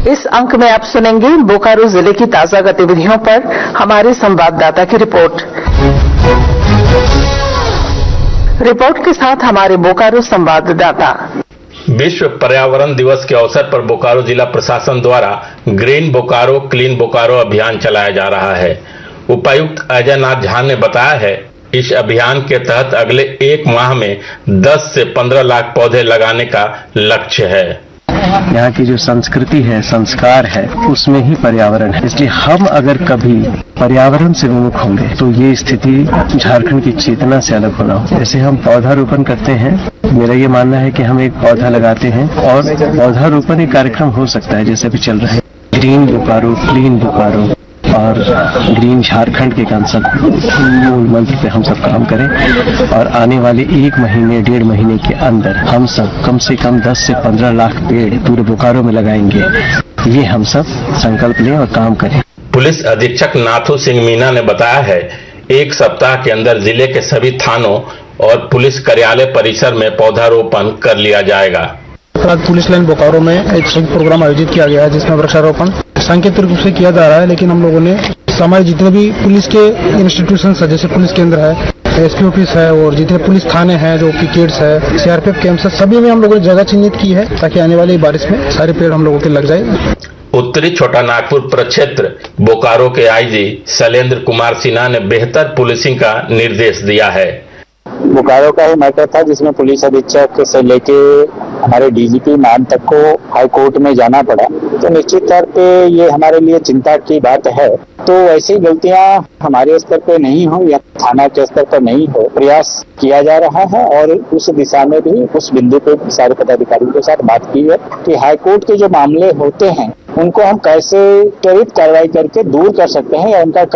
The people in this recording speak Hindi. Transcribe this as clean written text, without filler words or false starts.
इस अंक में आप सुनेंगे बोकारो जिले की ताजा गतिविधियों पर हमारे संवाददाता की रिपोर्ट के साथ हमारे बोकारो संवाददाता। विश्व पर्यावरण दिवस के अवसर पर बोकारो जिला प्रशासन द्वारा ग्रीन बोकारो क्लीन बोकारो अभियान चलाया जा रहा है। उपायुक्त अजय नाथ झा ने बताया है, इस अभियान के तहत अगले 1 माह में 10 से 15 लाख पौधे लगाने का लक्ष्य है। यहाँ की जो संस्कृति है, संस्कार है, उसमें ही पर्यावरण है। इसलिए हम अगर कभी पर्यावरण से विमुख होंगे तो ये स्थिति झारखंड की चेतना से अलग होना हो। जैसे हम पौधारोपण करते हैं, मेरा ये मानना है कि हम एक पौधा लगाते हैं और पौधारोपण एक कार्यक्रम हो सकता है जैसे भी चल रहा है, ग्रीन बोकारो क्लीन बोकारो और ग्रीन झारखंड के कंसेप्ट मूल मंत्र पे हम सब काम करें और आने वाले 1 महीने 1.5 महीने के अंदर हम सब कम से कम 10 से 15 लाख पेड़ पूरे बोकारो में लगाएंगे। ये हम सब संकल्प लें और काम करें। पुलिस अधीक्षक नाथू सिंह मीना ने बताया है, 1 सप्ताह के अंदर जिले के सभी थानों और पुलिस कार्यालय परिसर में पौधारोपण कर लिया जाएगा। पुलिस लाइन बोकारो में एक संयुक्त प्रोग्राम आयोजित किया गया है जिसमें वृक्षारोपण सांकेतिक रूप से किया जा रहा है, लेकिन हम लोगों ने समय जितने भी पुलिस के इंस्टीट्यूशंस है, जैसे पुलिस केंद्र है, एसपी ऑफिस है और जितने पुलिस थाने हैं, जो पिकेट्स है, सीआरपीएफ कैंप्स है, सभी में हम लोगों ने जगह चिन्हित की है ताकि आने वाली बारिश में सारे पेड़ हम लोगों के लग जाए। उत्तरी छोटा नागपुर प्रक्षेत्र बोकारो के आईजी शैलेंद्र कुमार सिन्हा ने बेहतर पुलिसिंग का निर्देश दिया है। बोकारो का ही मैटर था जिसमें पुलिस अधीक्षक से लेके हमारे डीजीपी मैम तक को हाई कोर्ट में जाना पड़ा, तो निश्चित तौर पे ये हमारे लिए चिंता की बात है। तो ऐसी गलतियां हमारे स्तर पे नहीं हो या थाना के स्तर पर नहीं हो, प्रयास किया जा रहा है और उस दिशा में भी उस बिंदु पे सारे पदाधिकारियों के साथ बात की है कि हाई कोर्ट के जो मामले होते हैं उनको हम कैसे त्वरित कार्रवाई करके दूर कर सकते हैं या उनका